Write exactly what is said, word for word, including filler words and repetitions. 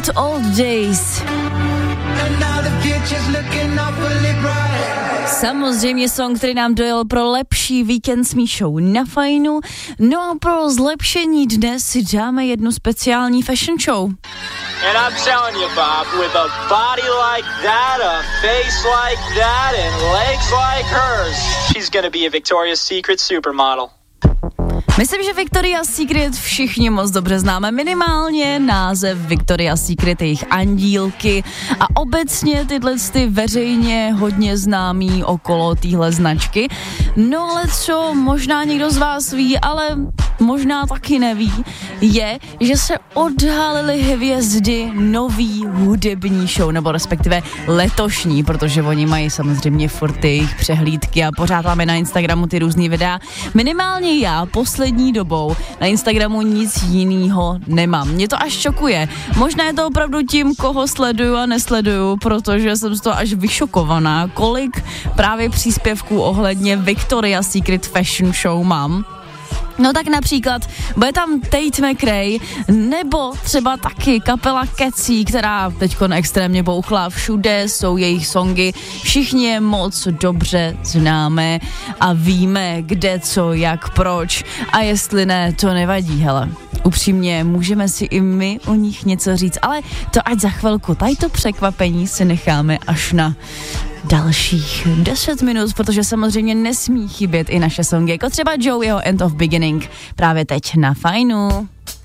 Good Old Days. Samozřejmě song, který nám dojel pro lepší víkend s Míšou na Fajnu. No a pro zlepšení dnes si dáme jednu speciální fashion show. And I'm telling you, Bob, with a body like that, a face like that, and legs like hers, she's gonna be a Victoria's Secret supermodel. Myslím, že Victoria's Secret všichni moc dobře známe, minimálně název Victoria's Secret, jejich andílky a obecně tyhle ty veřejně hodně známý okolo téhle značky. No ale co možná někdo z vás ví, ale možná taky neví, je, že se odhalily hvězdy nový hudební show, nebo respektive letošní, protože oni mají samozřejmě furt ty jejich přehlídky a pořád máme na Instagramu ty různý videa. Minimálně já poslední dobou na Instagramu nic jinýho nemám. Mě to až šokuje. Možná je to opravdu tím, koho sleduju a nesleduju, protože jsem z toho až vyšokovaná, kolik právě příspěvků ohledně Victoria's Secret Fashion Show mám. No tak například bude tam Tate McRae, nebo třeba taky kapela Catchy, která teďkon extrémně bouchla, všude jsou jejich songy, všichni je moc dobře známe a víme kde, co, jak, proč a jestli ne, to nevadí, hele. Upřímně, můžeme si i my o nich něco říct, ale to ať za chvilku, tady to překvapení si necháme až na dalších deset minut, protože samozřejmě nesmí chybět i naše songy, jako třeba Joeyho End of Beginning, právě teď na Fajnu.